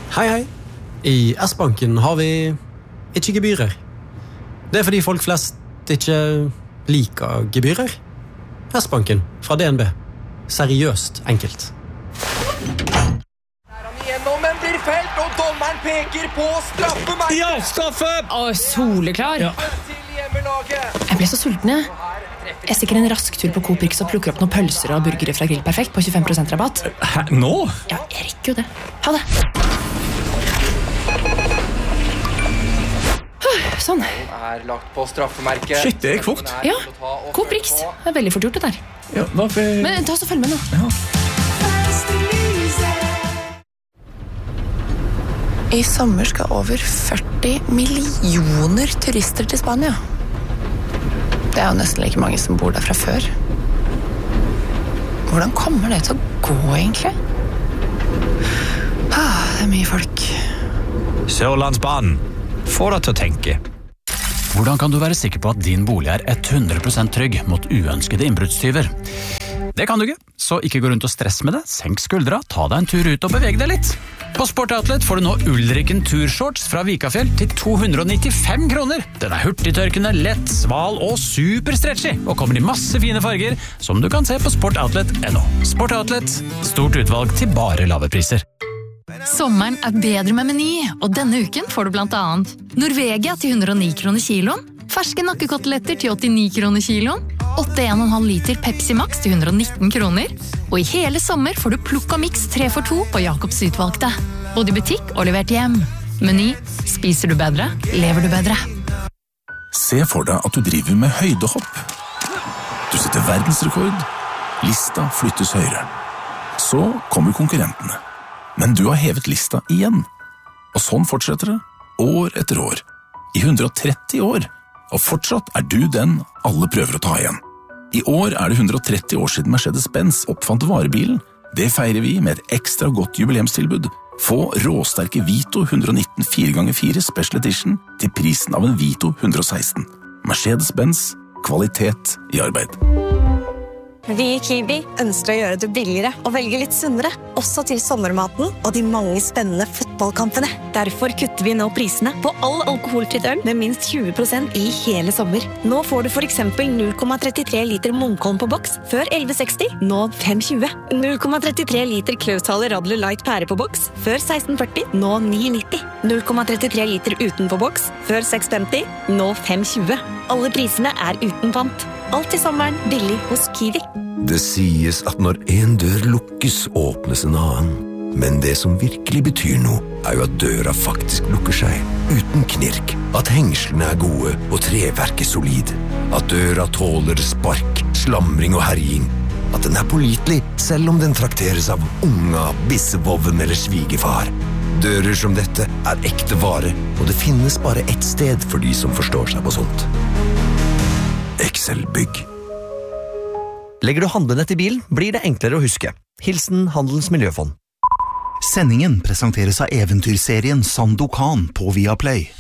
Hei. I S-banken har vi ikke gebyrer. Det fordi folk flest ikke liker gebyrer. S-banken fra DNB. Seriøst enkelt. Men blir felt, og dommeren peker på straffemerket. Ja, straffe! Soleklar. Ja. Jeg ble så sulten, jeg. Jeg stikker en rask tur på Coop Rix og plukker opp noen pølser og burgere fra Grill Perfekt på 25% rabatt. Hæ, nå? Ja, jeg rekker jo det. Ha det. Sånn. Er lagt på straffemerket. Shit, det gikk fort. Ja, Coop Rix. Det er veldig fort gjort det der. Ja, hvorfor? Men ta oss og følg med nå. Ja. I sommer skal over 40 millioner turister til Spania. Det er jo nesten like mange som bor der fra før. Hvordan kommer det til å gå, egentlig? Det er mye folk. Sørlandsbanen. Få deg til å tenke. Hvordan kan du være sikker på at din bolig er 100% trygg mot uønskede innbruddstyver? Det kan du ikke, så ikke gå rundt og stress med det. Senk skuldra, ta deg en tur ut og beveg deg litt. På Sport Outlet får du nå Ulriken Turshorts fra Vikafjell til 295 kroner. Den er hurtigtørkende, lett, sval og superstretchy, og kommer i masse fine farger, som du kan se på sportoutlet.no. Sport Outlet, stort utvalg til bare lave priser. Sommeren er bedre med Meny, og denne uken får du blant annet Norvegia til 109 kroner kiloen, ferske nakkekoteletter til 89 kroner kiloen, 8,5 liter Pepsi Max til 119 kroner, og i hele sommer får du Plukk og Mix 3 for 2 på Jacobs utvalgte. Både i butikk og levert hjem. Meny. Spiser du bedre, lever du bedre. Se for deg at du driver med høydehopp. Du setter verdensrekord. Lista flyttes høyere. Så kommer konkurrentene. Men du har hevet lista igjen. Og sånn fortsetter det, år etter år. I 130 år. Og fortsatt er du den alle prøver å ta igjen. I år er det 130 år siden Mercedes-Benz oppfant varebilen. Det feirer vi med et ekstra godt jubileumstilbud. Få råsterke Vito 119 4x4 Special Edition til prisen av en Vito 116. Mercedes-Benz, kvalitet i arbeid. Vi i Kiwi ønsker å gjøre det billigere og velge litt sunnere, også til sommermaten og de mange spennende fotballkampene. Derfor kutter vi nå prisene på all alkoholfritt øl med minst 20% i hele sommer. Nå får du for eksempel 0,33 liter Munkholm på boks før 11,60, nå 5,20. 0,33 liter Klausthaler Radler Light pære på boks før 16,40, nå 9,90. 0,33 liter uten på boks før 6,50, nå 5,20. Alle prisene er uten pant. Alt i sommeren billig hos Kiwi. Det sies at når en dør lukkes, åpnes en annen. Men det som virkelig betyr noe, er jo at døra faktisk lukker seg, uten knirk. At hengslene er gode og treverket solid. At døra tåler spark, slamring og herjing. At den er pålitelig, selv om den trakteres av unga, bissevoven eller svigerfar. Dører som dette er ekte vare, og det finnes bare ett sted for de som forstår seg på sånt. Excel Bygg. Legger du handlenett i bilen, blir det enklere å huske. Hilsen Handelens Miljøfond. Sendingen presenteres av eventyrserien Sandokan på Viaplay.